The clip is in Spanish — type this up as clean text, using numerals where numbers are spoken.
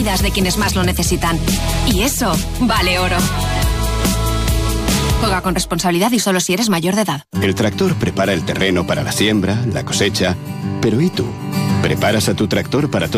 cuidas de quienes más lo necesitan. Y eso vale oro. Juega con responsabilidad y solo si eres mayor de edad. El tractor prepara el terreno para la siembra, la cosecha. Pero ¿y tú? ¿Preparas a tu tractor para todo?